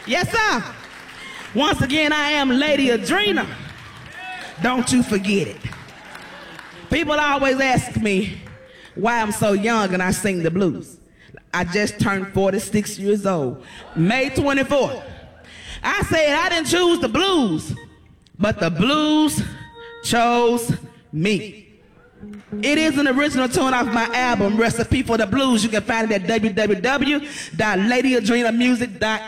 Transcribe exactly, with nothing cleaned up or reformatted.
Yes, sir. Once again, I am Lady Adrena. Don't you forget it. People always ask me why I'm so young and I sing the blues. I just turned forty-six years old, May twenty-fourth. I said I didn't choose the blues, but the blues chose me. It is an original tune off my album, Recipe for the Blues. You can find it at w w w dot lady adrena music dot com.